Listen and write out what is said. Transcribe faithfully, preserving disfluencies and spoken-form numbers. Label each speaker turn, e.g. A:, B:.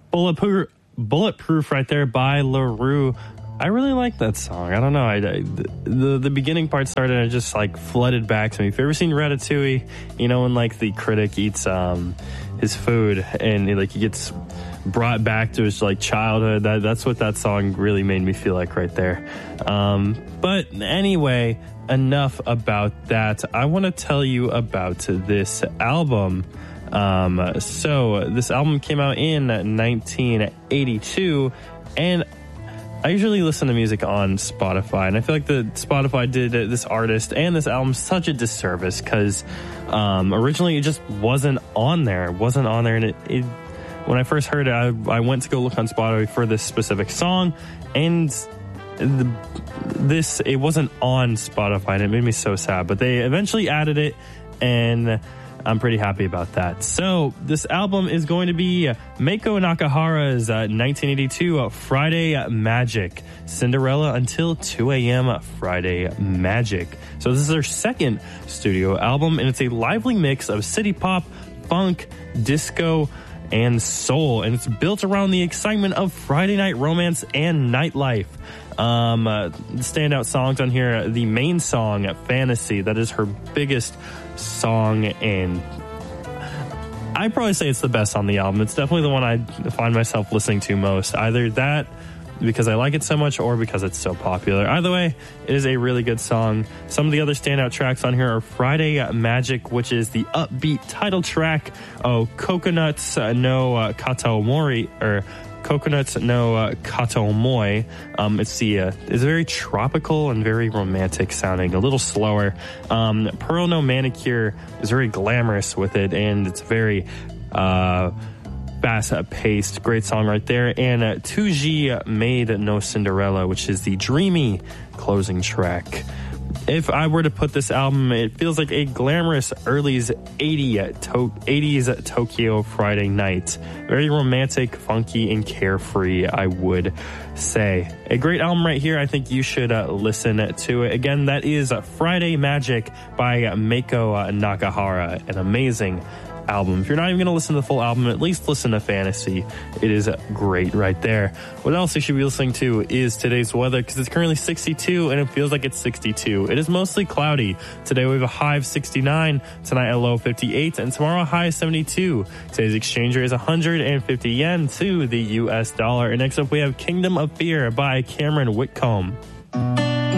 A: Bulletproof, Bulletproof right there by LaRue. I really like that song. I don't know. I, I, the the beginning part started and it just like flooded back to me. If you've ever seen Ratatouille, you know when like the critic eats um his food and he, like he gets brought back to his like childhood. That that's what that song really made me feel like right there. Um, but anyway, enough about that. I want to tell you about this album. Um, so this album came out in nineteen eighty-two, and I usually listen to music on Spotify, and I feel like the Spotify did this artist and this album such a disservice because um, originally it just wasn't on there. It wasn't on there, and it, it when I first heard it, I, I went to go look on Spotify for this specific song, and the, this it wasn't on Spotify, and it made me so sad. But they eventually added it, and I'm pretty happy about that. So this album is going to be Meiko Nakahara's uh, nineteen eighty-two uh, Friday Magic, Cinderella Until two a.m. Friday Magic. So this is their second studio album, and it's a lively mix of city pop, funk, disco, and soul, and it's built around the excitement of Friday night romance and nightlife. Um, uh, standout songs on here, the main song, Fantasy, that is her biggest song, and I'd probably say it's the best on the album. It's definitely the one I find myself listening to most. Either that, because I like it so much, or because it's so popular. Either way, it is a really good song. Some of the other standout tracks on here are Friday Magic, which is the upbeat title track. Oh, Coconuts no uh, Kataomori, or Coconuts no uh, Kataomoi. Um, it's the uh, it's very tropical and very romantic sounding, a little slower. Um, Pearl No Manicure is very glamorous with it, and it's very uh, fast-paced. Great song right there. And uh, two G Made No Cinderella, which is the dreamy closing track. If I were to put this album, it feels like a glamorous early's eighties Tokyo Friday night. Very romantic, funky, and carefree, I would say. A great album right here. I think you should uh, listen to it. Again, that is Friday Magic by Meiko Nakahara. An amazing album. If you're not even going to listen to the full album, at least listen to Fantasy. It is great right there. What else you should be listening to is today's weather, because it's currently sixty-two and it feels like it's sixty-two. It is mostly cloudy. Today we have a high of sixty-nine, tonight a low of fifty-eight, and tomorrow a high of seventy-two. Today's exchange rate is one hundred fifty yen to the U S dollar. And next up we have Kingdom of Fear by Cameron Whitcomb.